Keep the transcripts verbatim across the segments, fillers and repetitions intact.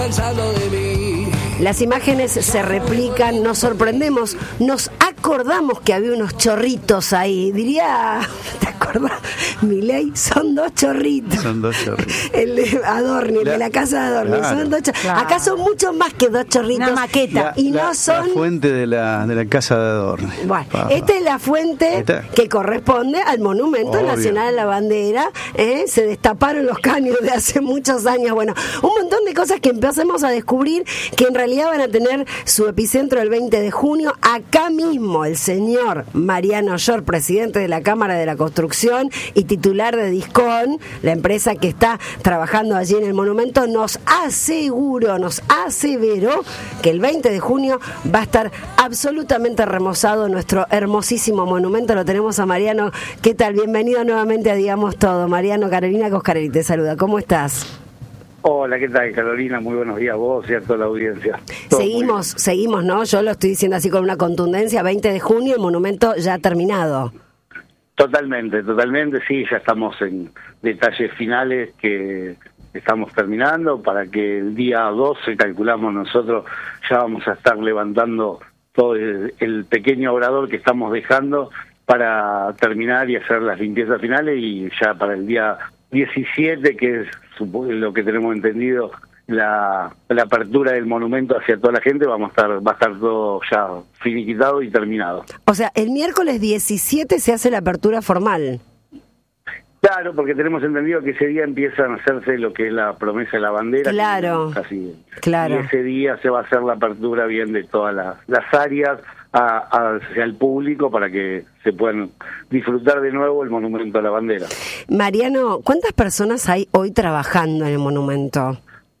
Las imágenes se replican, nos sorprendemos, nos acordamos que había unos chorritos ahí. Diría, ¿te acuerdas? Milei, son dos chorritos. Son dos chorritos. El de Adorni, el de la casa de Adorni. Claro. Son dos chor... Claro. Acá son mucho más que dos chorritos. Una maqueta. La, y la, no son... la fuente de la, de la casa de Adorni. Bueno, Pa, pa. esta es la fuente Esta. que corresponde al Monumento Obvio. Nacional de la Bandera. ¿eh? Se destaparon los caños de hace muchos años. Bueno, un montón de cosas que empezamos a descubrir que en realidad van a tener su epicentro el veinte de junio. Acá mismo el señor Mariano Llor, presidente de la Cámara de la Construcción y titular de Discon, la empresa que está trabajando allí en el monumento, nos aseguró, nos aseveró que el veinte de junio va a estar absolutamente remozado nuestro hermosísimo monumento. Lo tenemos a Mariano. ¿Qué tal? Bienvenido nuevamente a Digamos Todo. Mariano, Carolina Coscarelli te saluda. ¿Cómo estás? Hola, ¿qué tal, Carolina? Muy buenos días a vos y a toda la audiencia. Todo Seguimos, seguimos, ¿no? Yo lo estoy diciendo así con una contundencia. veinte de junio, el monumento ya terminado. Totalmente, totalmente, sí, ya estamos en detalles finales que estamos terminando para que el día doce, calculamos nosotros, ya vamos a estar levantando todo el, el pequeño obrador que estamos dejando para terminar y hacer las limpiezas finales, y ya para el día diecisiete, que es lo que tenemos entendido, la, la apertura del monumento hacia toda la gente, vamos a estar, va a estar todo ya finiquitado y terminado. O sea, el miércoles diecisiete se hace la apertura formal. Claro, porque tenemos entendido que ese día empiezan a hacerse lo que es la promesa de la bandera. Claro, Casi, claro. Y ese día se va a hacer la apertura bien de todas las, las áreas a, a- hacia el público para que se puedan disfrutar de nuevo el monumento a la bandera. Mariano, ¿cuántas personas hay hoy trabajando en el monumento?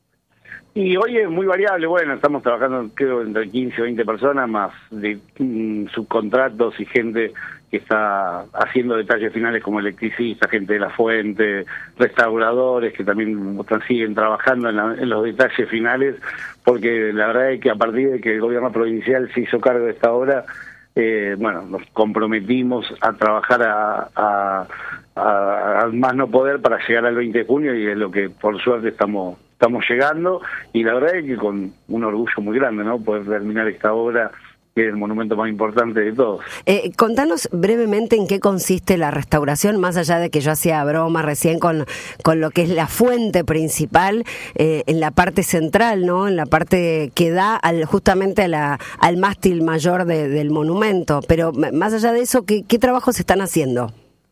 Y hoy es muy variable, bueno, estamos trabajando creo entre quince o veinte personas, más de mm, subcontratos y gente que está haciendo detalles finales como electricistas, gente de la fuente, restauradores que también siguen trabajando en, la- en los detalles finales, porque la verdad es que a partir de que el gobierno provincial se hizo cargo de esta obra, eh, bueno, nos comprometimos a trabajar a, a, a, a más no poder para llegar al veinte de junio, y es lo que por suerte estamos estamos llegando, y la verdad es que con un orgullo muy grande, ¿no? Poder terminar esta obra, que es el monumento más importante de todos. Eh, contanos brevemente en qué consiste la restauración, más allá de que yo hacía broma recién con, con lo que es la fuente principal, eh, en la parte central, ¿no? En la parte que da al, justamente a la, al mástil mayor de, del monumento. Pero m- más allá de eso, ¿qué, qué trabajos están haciendo?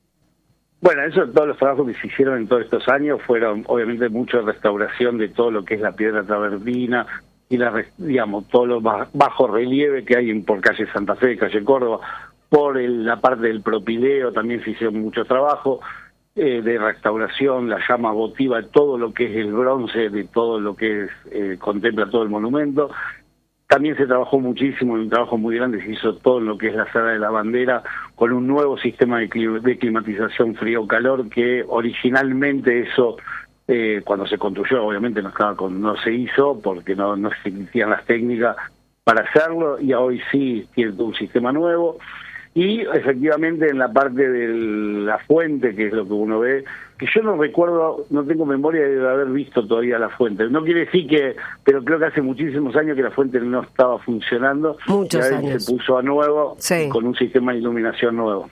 Bueno, eso, todos los trabajos que se hicieron en todos estos años fueron obviamente mucha restauración de todo lo que es la piedra travertina y la, res- digamos, todos los ba- bajo relieve que hay en, por calle Santa Fe, calle Córdoba, por el- la parte del propileo también se hicieron muchos trabajos eh, de restauración, la llama votiva, todo lo que es el bronce, de todo lo que es, eh, contempla todo el monumento. También se trabajó muchísimo, un trabajo muy grande, se hizo todo en lo que es la sala de la bandera, con un nuevo sistema de, cli- de climatización frío-calor, que originalmente eso, eh, cuando se construyó, obviamente no estaba con, no se hizo, porque no, no existían las técnicas para hacerlo, y hoy sí tiene todo un sistema nuevo. Y efectivamente en la parte de la fuente, que es lo que uno ve, que yo no recuerdo, no tengo memoria de haber visto todavía la fuente. No quiere decir que, pero creo que hace muchísimos años que la fuente no estaba funcionando. Muchos y ahora años. se puso a nuevo, Sí. con un sistema de iluminación nuevo.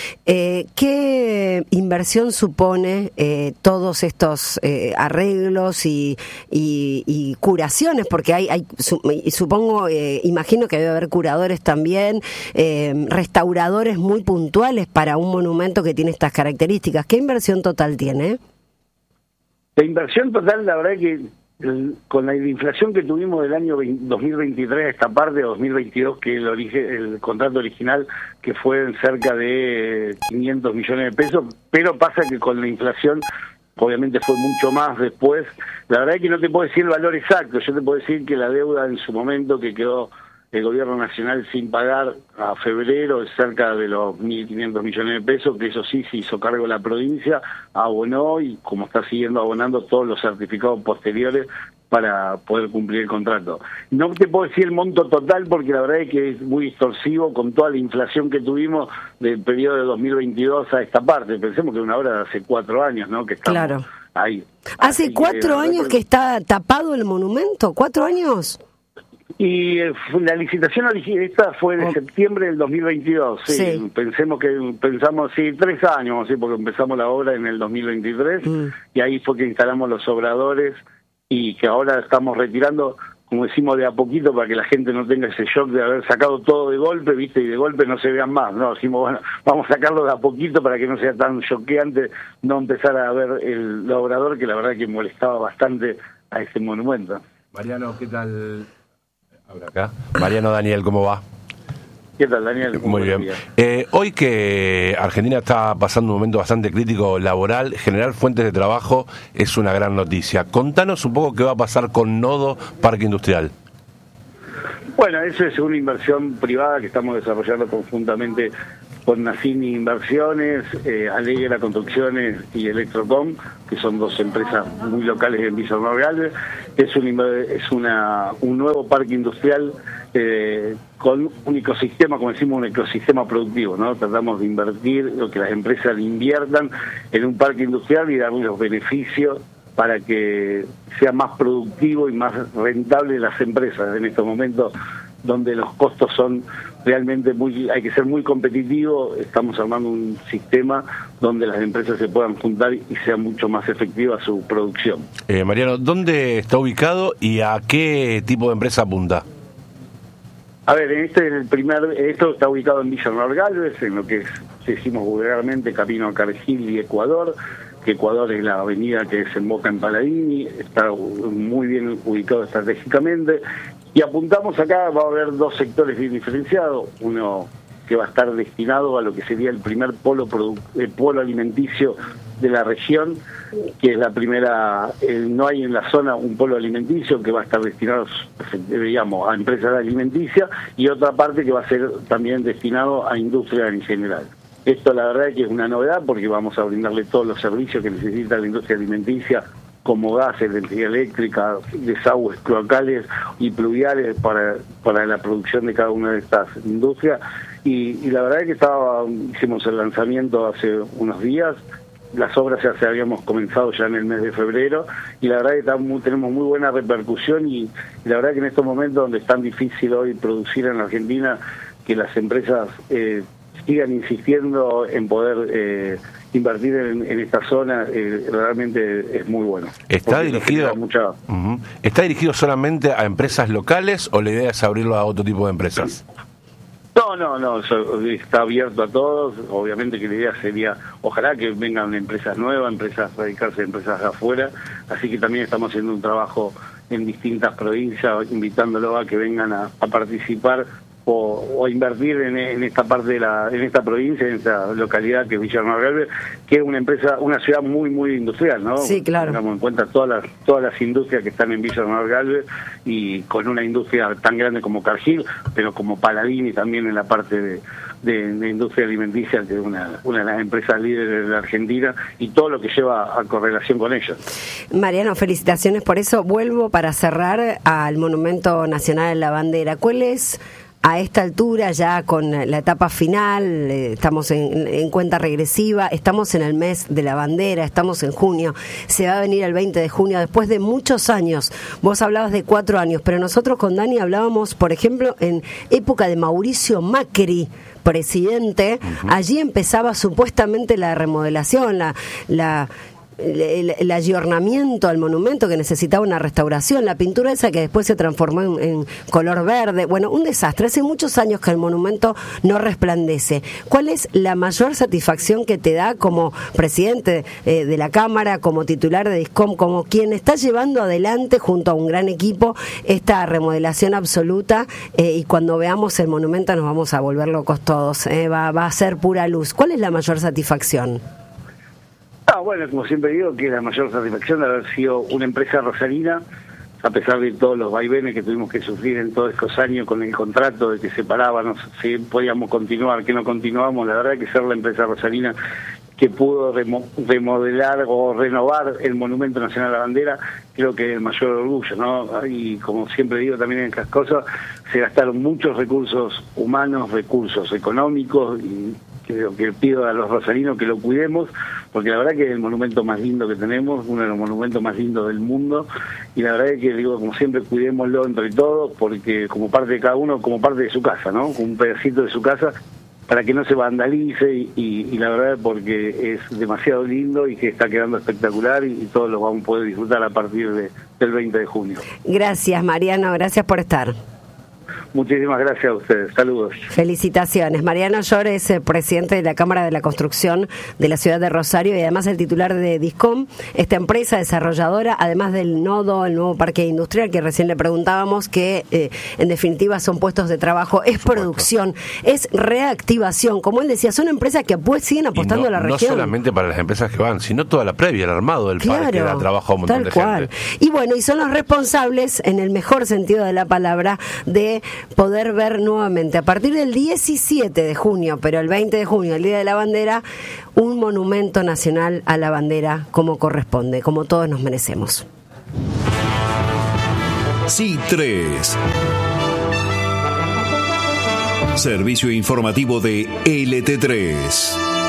Eh, ¿Qué inversión supone eh, todos estos eh, arreglos y, y, y curaciones? Porque hay, hay su- y supongo, eh, imagino que debe haber curadores también, eh, restauradores muy puntuales para un monumento que tiene estas características. ¿Qué inversión total tiene? La inversión total, la verdad es que el- con la inflación que tuvimos del año veinte dos mil veintitrés a esta parte, dos mil veintidós, que el, origen, el contrato original, que fue en cerca de quinientos millones de pesos, pero pasa que con la inflación obviamente fue mucho más después. La verdad es que no te puedo decir el valor exacto, yo te puedo decir que la deuda en su momento que quedó el gobierno nacional sin pagar a febrero es cerca de los mil quinientos millones de pesos, que eso sí se hizo cargo la provincia, abonó, y como está siguiendo abonando todos los certificados posteriores para poder cumplir el contrato. No te puedo decir el monto total porque la verdad es que es muy distorsivo con toda la inflación que tuvimos del periodo de dos mil veintidós a esta parte. Pensemos que una obra de hace cuatro años, ¿no? Que estamos Claro. ahí. ¿Hace Así cuatro que, años que está tapado el monumento? ¿Cuatro años? Y eh, la licitación original esta fue de Oh. septiembre del dos mil veintidós. Sí, Sí. pensemos que pensamos sí tres años, sí, porque empezamos la obra en el dos mil veintitrés Mm. y ahí fue que instalamos los obradores y que ahora estamos retirando, como decimos, de a poquito para que la gente no tenga ese shock de haber sacado todo de golpe, viste, y de golpe no se vean más, ¿no? Decimos, bueno, vamos a sacarlo de a poquito para que no sea tan choqueante no empezar a ver el, el obrador, que la verdad que molestaba bastante a este monumento. Mariano, ¿qué tal? Habla acá. Mariano Daniel, ¿cómo va? ¿Qué tal, Daniel? Muy bien. Eh, hoy que Argentina está pasando un momento bastante crítico laboral, generar fuentes de trabajo es una gran noticia. Contanos un poco qué va a pasar con Nodo Parque Industrial. Bueno, eso es una inversión privada que estamos desarrollando conjuntamente con Nacini Inversiones, eh, Alegra Construcciones y Electrocom, que son dos empresas muy locales en Villa Galvez. Es un, es una, un nuevo parque industrial eh, con un ecosistema, como decimos, un ecosistema productivo, ¿no? Tratamos de invertir, lo que las empresas inviertan en un parque industrial y darle los beneficios para que sea más productivo y más rentable las empresas en estos momentos donde los costos son realmente muy, hay que ser muy competitivo. Estamos armando un sistema donde las empresas se puedan juntar y sea mucho más efectiva su producción. Eh, Mariano, ¿dónde está ubicado y a qué tipo de empresa apunta? A ver, en este el primer, esto está ubicado en Villa Galvez, en lo que es, decimos vulgarmente, camino a Cargill y Ecuador, que Ecuador es la avenida que desemboca en Paladini, está muy bien ubicado estratégicamente, y apuntamos acá, va a haber dos sectores bien diferenciados, uno que va a estar destinado a lo que sería el primer polo, produ el polo alimenticio de la región, que es la primera, eh, no hay en la zona un polo alimenticio que va a estar destinado, digamos, a empresas alimenticias, y otra parte que va a ser también destinado a industria en general. Esto la verdad es que es una novedad porque vamos a brindarle todos los servicios que necesita la industria alimenticia, como gas, energía eléctrica, desagües cloacales y pluviales para, para la producción de cada una de estas industrias. Y, y la verdad es que estaba, hicimos el lanzamiento hace unos días, las obras ya se habíamos comenzado ya en el mes de febrero, y la verdad es que está muy, tenemos muy buena repercusión, y, y la verdad que en estos momentos donde es tan difícil hoy producir en Argentina, que las empresas eh, sigan insistiendo en poder eh, invertir en, en esta zona, eh, realmente es muy bueno. ¿Está dirigido, mucha... uh-huh. ¿Está dirigido solamente a empresas locales o la idea es abrirlo a otro tipo de empresas? No, no, no, está abierto a todos. Obviamente que la idea sería, ojalá que vengan empresas nuevas, empresas radicarse, empresas de afuera. Así que también estamos haciendo un trabajo en distintas provincias, invitándolos a que vengan a, a participar o, o a invertir en, en esta parte de la, en esta provincia, en esta localidad que es Villa Galvez, que es una empresa, una ciudad muy, muy industrial, ¿no? Sí, claro. Tengamos en cuenta todas las, todas las industrias que están en Villa Galvez, y con una industria tan grande como Cargill, pero como Paladini también en la parte de, de, de industria alimenticia, que es una, una de las empresas líderes de la Argentina, y todo lo que lleva a correlación con ellos. Mariano, felicitaciones por eso. Vuelvo para cerrar al Monumento Nacional de la Bandera. ¿Cuál es, a esta altura, ya con la etapa final, eh, estamos en, en cuenta regresiva, estamos en el mes de la bandera, estamos en junio, se va a venir el veinte de junio, después de muchos años? Vos hablabas de cuatro años, pero nosotros con Dani hablábamos, por ejemplo, en época de Mauricio Macri, presidente. Uh-huh. Allí empezaba supuestamente la remodelación, la... la El, el ayornamiento al monumento, que necesitaba una restauración, la pintura esa que después se transformó en, en color verde. Bueno, un desastre. Hace muchos años que el monumento no resplandece. ¿Cuál es la mayor satisfacción que te da como presidente eh, de la Cámara, como titular de Discom, como quien está llevando adelante junto a un gran equipo esta remodelación absoluta, eh, y cuando veamos el monumento nos vamos a volver locos todos, eh, va, va a ser pura luz? ¿Cuál es la mayor satisfacción? Ah, bueno, como siempre digo, que es la mayor satisfacción de haber sido una empresa rosarina, a pesar de todos los vaivenes que tuvimos que sufrir en todos estos años con el contrato de que separábamos, si podíamos continuar, que no continuamos. La verdad que ser la empresa rosarina que pudo remo remodelar o renovar el Monumento Nacional de la Bandera, creo que es el mayor orgullo, ¿no? Y como siempre digo también en estas cosas, se gastaron muchos recursos humanos, recursos económicos, y que, que pido a los rosarinos que lo cuidemos, porque la verdad que es el monumento más lindo que tenemos, uno de los monumentos más lindos del mundo, y la verdad es que, digo, como siempre, cuidémoslo entre todos, porque como parte de cada uno, como parte de su casa, ¿no? Como un pedacito de su casa, para que no se vandalice, y, y, y la verdad porque es demasiado lindo y que está quedando espectacular, y, y todos lo vamos a poder disfrutar a partir de, del veinte de junio. Gracias, Mariano, gracias por estar. Muchísimas gracias a ustedes. Saludos. Felicitaciones. Mariano Llor es el presidente de la Cámara de la Construcción de la ciudad de Rosario y además el titular de Discom, esta empresa desarrolladora, además del nodo, el nuevo parque industrial que recién le preguntábamos, que eh, en definitiva son puestos de trabajo, es producción, es reactivación. Como él decía, son empresas que pues siguen apostando no, a la región. No solamente para las empresas que van, sino toda la previa, el armado del claro, parque, da trabajo a un montón tal de cual. gente. Y bueno, y son los responsables, en el mejor sentido de la palabra, de poder ver nuevamente a partir del diecisiete de junio, pero el veinte de junio, el Día de la Bandera, un monumento nacional a la bandera como corresponde, como todos nos merecemos. C tres. Servicio informativo de L T tres.